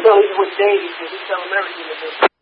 tell you what day he did. He tell him everything to do.